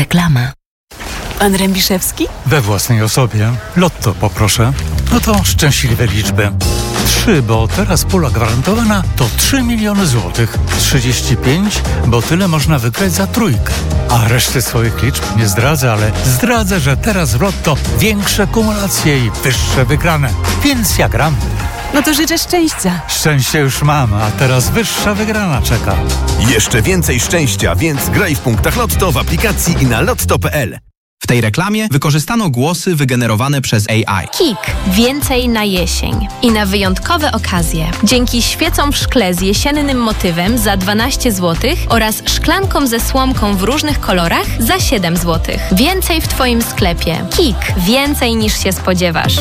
Reklama. Pan Rębiszewski? We własnej osobie. Lotto poproszę. No to szczęśliwe liczby. 3, bo teraz pula gwarantowana to 3 miliony złotych. 35, bo tyle można wygrać za trójkę. A reszty swoich liczb nie zdradzę, ale zdradzę, że teraz w Lotto większe kumulacje i wyższe wygrane. Więc ja gram. No to życzę szczęścia. Szczęście już mam, a teraz wyższa wygrana czeka. Jeszcze więcej szczęścia, więc graj w punktach Lotto w aplikacji i na lotto.pl. W tej reklamie wykorzystano głosy wygenerowane przez AI. KIK. Więcej na jesień. I na wyjątkowe okazje. Dzięki świecom w szkle z jesiennym motywem za 12 zł oraz szklankom ze słomką w różnych kolorach za 7 zł. Więcej w Twoim sklepie. KIK. Więcej niż się spodziewasz.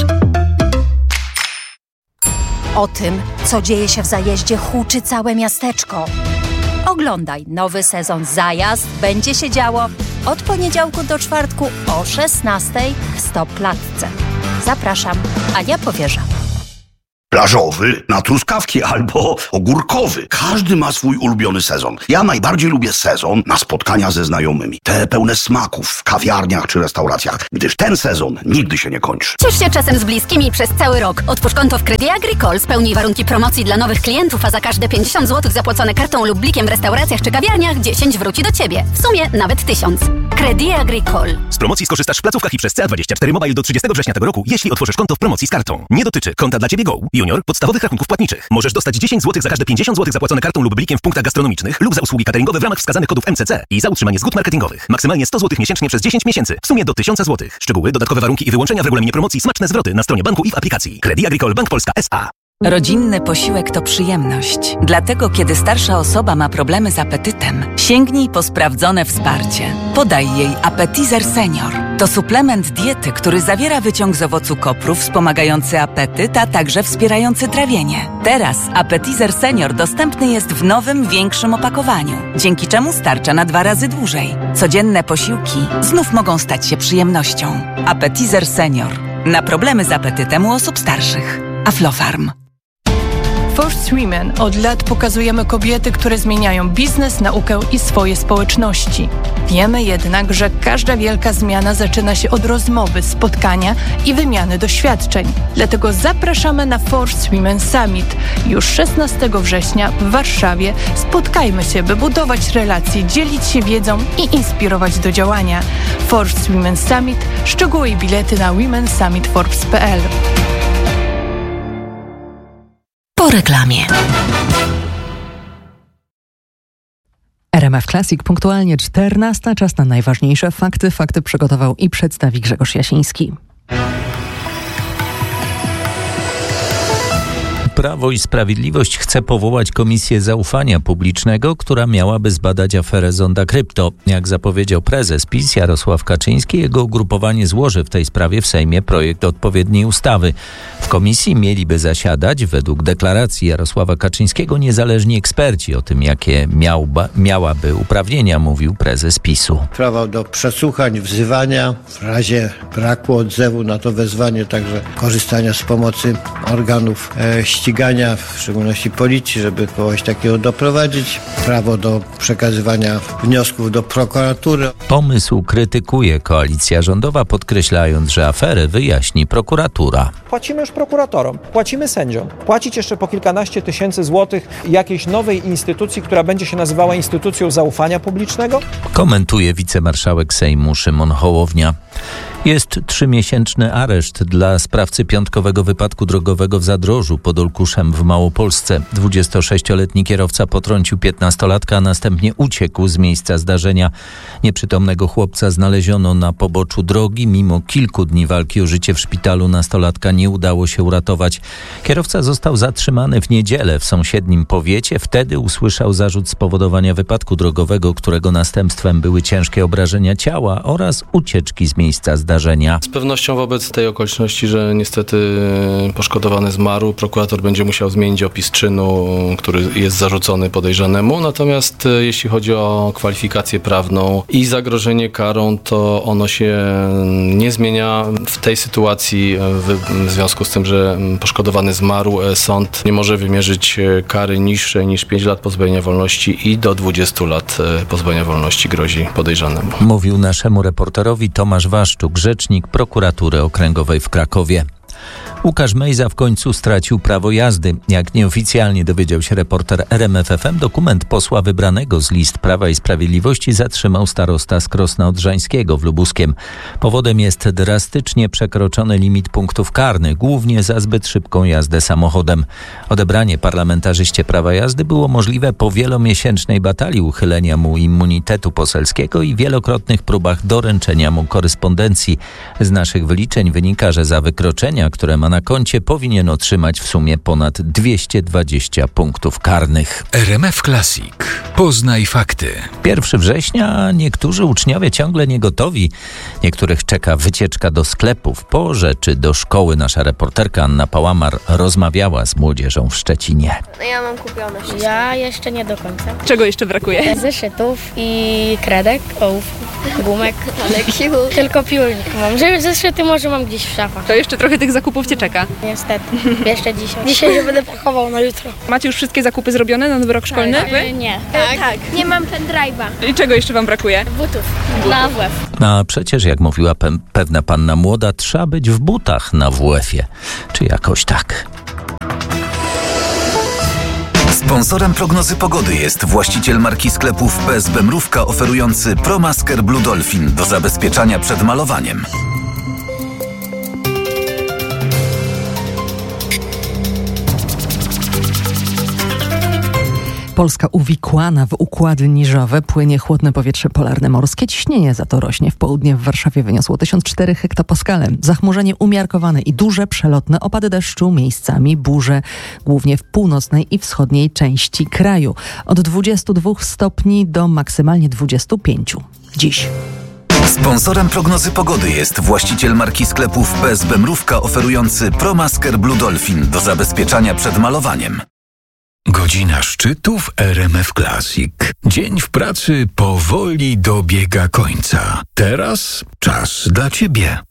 O tym, co dzieje się w zajeździe, huczy całe miasteczko. Oglądaj nowy sezon Zajazd. Będzie się działo od poniedziałku do czwartku o 16:00 w Stoplatce. Zapraszam, Ania Powierza. Plażowy na truskawki albo ogórkowy. Każdy ma swój ulubiony sezon. Ja najbardziej lubię sezon na spotkania ze znajomymi. Te pełne smaków w kawiarniach czy restauracjach, gdyż ten sezon nigdy się nie kończy. Ciesz się czasem z bliskimi przez cały rok. Otwórz konto w Credit Agricole, spełnij warunki promocji dla nowych klientów, a za każde 50 zł zapłacone kartą lub blikiem w restauracjach czy kawiarniach 10 wróci do Ciebie. W sumie nawet 1000. Credit Agricole. Z promocji skorzystasz w placówkach i przez CA24 Mobile do 30 września tego roku, jeśli otworzysz konto w promocji z kartą. Nie dotyczy konta dla Ciebie Go, Junior, podstawowych rachunków płatniczych. Możesz dostać 10 zł za każde 50 zł zapłacone kartą lub blikiem w punktach gastronomicznych lub za usługi cateringowe w ramach wskazanych kodów MCC i za utrzymanie zgód marketingowych. Maksymalnie 100 zł miesięcznie przez 10 miesięcy. W sumie do 1000 zł. Szczegóły, dodatkowe warunki i wyłączenia w regulaminie promocji, smaczne zwroty na stronie banku i w aplikacji. Credit Agricole Bank Polska S.A. Rodzinny posiłek to przyjemność. Dlatego, kiedy starsza osoba ma problemy z apetytem, sięgnij po sprawdzone wsparcie. Podaj jej Appetizer Senior. To suplement diety, który zawiera wyciąg z owocu kopru wspomagający apetyt, a także wspierający trawienie. Teraz Appetizer Senior dostępny jest w nowym, większym opakowaniu, dzięki czemu starcza na 2 razy dłużej. Codzienne posiłki znów mogą stać się przyjemnością. Appetizer Senior. Na problemy z apetytem u osób starszych. Aflofarm. First Women od lat pokazujemy kobiety, które zmieniają biznes, naukę i swoje społeczności. Wiemy jednak, że każda wielka zmiana zaczyna się od rozmowy, spotkania i wymiany doświadczeń. Dlatego zapraszamy na First Women Summit. Już 16 września w Warszawie spotkajmy się, by budować relacje, dzielić się wiedzą i inspirować do działania. First Women Summit. Szczegóły i bilety na womensummitforbes.pl. Po reklamie. RMF Classic, punktualnie 14. Czas na najważniejsze fakty. Fakty przygotował i przedstawi Grzegorz Jasiński. Prawo i Sprawiedliwość chce powołać Komisję Zaufania Publicznego, która miałaby zbadać aferę Zonda Krypto. Jak zapowiedział prezes PiS Jarosław Kaczyński, jego ugrupowanie złoży w tej sprawie w Sejmie projekt odpowiedniej ustawy. W komisji mieliby zasiadać, według deklaracji Jarosława Kaczyńskiego, niezależni eksperci. O tym, jakie miałaby uprawnienia, mówił prezes PiS-u. Prawo do przesłuchań, wzywania, w razie braku odzewu na to wezwanie, także korzystania z pomocy organów ścigania, w szczególności policji, żeby kogoś takiego doprowadzić. Prawo do przekazywania wniosków do prokuratury. Pomysł krytykuje koalicja rządowa, podkreślając, że aferę wyjaśni prokuratura. Płacimy już prokuratorom, płacimy sędziom. Płacić jeszcze po kilkanaście tysięcy złotych jakiejś nowej instytucji, która będzie się nazywała Instytucją Zaufania Publicznego? Komentuje wicemarszałek Sejmu Szymon Hołownia. Jest 3-miesięczny areszt dla sprawcy piątkowego wypadku drogowego w Zadrożu pod Olkuszem w Małopolsce. 26-letni kierowca potrącił 15-latka, a następnie uciekł z miejsca zdarzenia. Nieprzytomnego chłopca znaleziono na poboczu drogi. Mimo kilku dni walki o życie w szpitalu nastolatka nie udało się uratować. Kierowca został zatrzymany w niedzielę w sąsiednim powiecie. Wtedy usłyszał zarzut spowodowania wypadku drogowego, którego następstwem były ciężkie obrażenia ciała oraz ucieczki z miejsca zdarzenia. zdarzenia. Z pewnością wobec tej okoliczności, że niestety poszkodowany zmarł, prokurator będzie musiał zmienić opis czynu, który jest zarzucony podejrzanemu. Natomiast jeśli chodzi o kwalifikację prawną i zagrożenie karą, to ono się nie zmienia w tej sytuacji w związku z tym, że poszkodowany zmarł. Sąd nie może wymierzyć kary niższej niż 5 lat pozbawienia wolności i do 20 lat pozbawienia wolności grozi podejrzanemu. Mówił naszemu reporterowi Tomasz Waszczuk, rzecznik prokuratury okręgowej w Krakowie. Łukasz Mejza w końcu stracił prawo jazdy. Jak nieoficjalnie dowiedział się reporter RMF FM, dokument posła wybranego z list Prawa i Sprawiedliwości zatrzymał starosta z Krosna Odrzańskiego w Lubuskiem. Powodem jest drastycznie przekroczony limit punktów karnych, głównie za zbyt szybką jazdę samochodem. Odebranie parlamentarzyście prawa jazdy było możliwe po wielomiesięcznej batalii uchylenia mu immunitetu poselskiego i wielokrotnych próbach doręczenia mu korespondencji. Z naszych wyliczeń wynika, że za wykroczenia, które ma na koncie, powinien otrzymać w sumie ponad 220 punktów karnych. RMF Classic. Poznaj fakty. 1 września, a niektórzy uczniowie ciągle nie gotowi. Niektórych czeka wycieczka do sklepów, po rzeczy do szkoły. Nasza reporterka Anna Pałamar rozmawiała z młodzieżą w Szczecinie. No ja mam kupione wszystko. Ja jeszcze nie do końca. Czego jeszcze brakuje? Zeszytów i kredek, ołówków, gumek, lekiu. Tylko piórnik mam. Zeszyty może mam gdzieś w szafach. To jeszcze trochę tych zakupów cię czeka. Niestety. Jeszcze dzisiaj. Dzisiaj się będę pakował na jutro. Macie już wszystkie zakupy zrobione na nowy rok szkolny? Nie. Tak. Nie mam pendrive'a. I czego jeszcze wam brakuje? Butów. Na WF. A przecież, jak mówiła pewna panna młoda, trzeba być w butach na WF-ie. Czy jakoś tak. Sponsorem prognozy pogody jest właściciel marki sklepów PSB Mrówka oferujący ProMasker Blue Dolphin do zabezpieczania przed malowaniem. Polska uwikłana w układy niżowe, płynie chłodne powietrze polarne morskie, ciśnienie za to rośnie. W południe w Warszawie wyniosło 1004 hektopaskale. Zachmurzenie umiarkowane i duże przelotne opady deszczu, miejscami burze, głównie w północnej i wschodniej części kraju. Od 22 stopni do maksymalnie 25. Dziś. Sponsorem prognozy pogody jest właściciel marki sklepów PSB Mrówka oferujący ProMasker Blue Dolphin do zabezpieczania przed malowaniem. Godzina szczytu w RMF Classic. Dzień w pracy powoli dobiega końca. Teraz czas dla Ciebie.